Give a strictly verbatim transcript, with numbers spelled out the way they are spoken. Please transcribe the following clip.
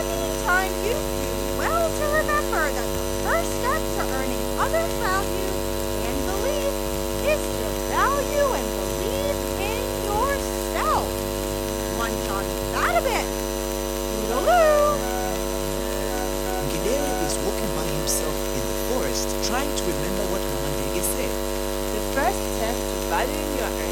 the meantime, you do well to remember that the first step to earning others' value and belief is to value and believe in yourself. Munch on that a bit. Toodaloo! Ngidere is walking by himself in the forest trying to remember what Mama Ndege said. The first step to valuing your